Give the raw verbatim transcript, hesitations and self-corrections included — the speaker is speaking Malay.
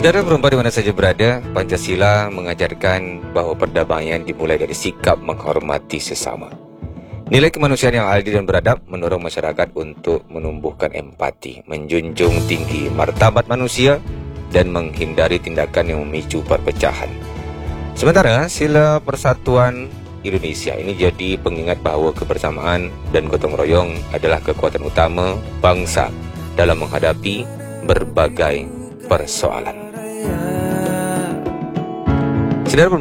Saudara perempuan di mana saja berada, Pancasila mengajarkan bahawa perdamaian dimulai dari sikap menghormati sesama. Nilai kemanusiaan yang adil dan beradab mendorong masyarakat untuk menumbuhkan empati, menjunjung tinggi martabat manusia dan menghindari tindakan yang memicu perpecahan. Sementara sila persatuan Indonesia ini jadi pengingat bahawa kebersamaan dan gotong royong adalah kekuatan utama bangsa dalam menghadapi berbagai persoalan.